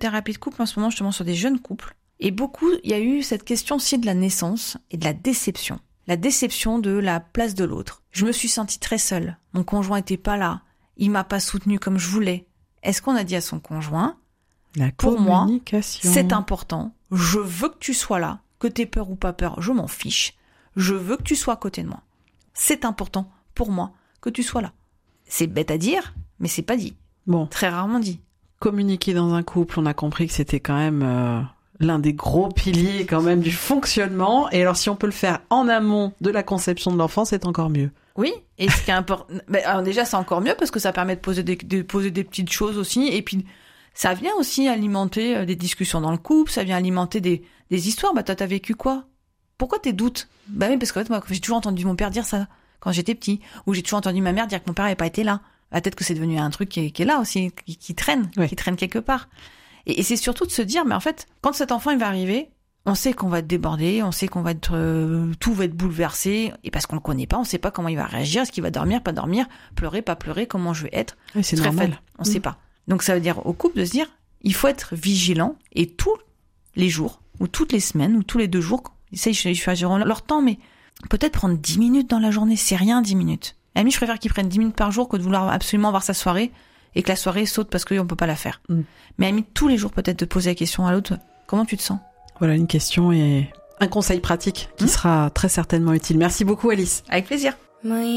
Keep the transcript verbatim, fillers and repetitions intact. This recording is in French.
thérapie de couple en ce moment justement sur des jeunes couples. Et beaucoup, il y a eu cette question aussi de la naissance et de la déception. La déception de la place de l'autre. Je me suis sentie très seule. Mon conjoint était pas là. Il m'a pas soutenue comme je voulais. Est-ce qu'on a dit à son conjoint, la pour moi, communication. C'est important. Je veux que tu sois là. Que t'aies peur ou pas peur, je m'en fiche. Je veux que tu sois à côté de moi. C'est important pour moi que tu sois là. C'est bête à dire, mais c'est pas dit. Bon. Très rarement dit. Communiquer dans un couple, on a compris que c'était quand même euh, l'un des gros piliers quand même du fonctionnement. Et alors, si on peut le faire en amont de la conception de l'enfant, c'est encore mieux. Oui, et ce qui est important, ben, alors déjà c'est encore mieux parce que ça permet de poser des, de poser des petites choses aussi, et puis ça vient aussi alimenter des discussions dans le couple, ça vient alimenter des, des histoires. Bah toi t'as vécu quoi? Pourquoi tes doutes? Bah oui, parce que en fait, moi j'ai toujours entendu mon père dire ça quand j'étais petit, ou j'ai toujours entendu ma mère dire que mon père n'avait pas été là. Bah, peut-être que c'est devenu un truc qui est, qui est là aussi, qui, qui traîne, oui. qui traîne quelque part. Et, et c'est surtout de se dire, mais en fait, quand cet enfant il va arriver, on sait qu'on va être débordé, on sait qu'on va être, euh, tout va être bouleversé, et parce qu'on le connaît pas, on sait pas comment il va réagir, est-ce qu'il va dormir, pas dormir, pleurer, pas pleurer, comment je vais être. Oui, c'est très normal. faible, on mmh. sait pas. Donc ça veut dire au couple de se dire, il faut être vigilant, et tous les jours, ou toutes les semaines, ou tous les deux jours, ils choisiront leur temps, mais peut-être prendre dix minutes dans la journée, c'est rien dix minutes. À la limite, je préfère qu'ils prennent dix minutes par jour que de vouloir absolument avoir sa soirée, et que la soirée saute parce qu'on peut pas la faire. Mmh. Mais à la limite, tous les jours, peut-être de poser la question à l'autre, comment tu te sens? Voilà une question et un conseil pratique qui mmh. sera très certainement utile. Merci beaucoup Alice. Avec plaisir.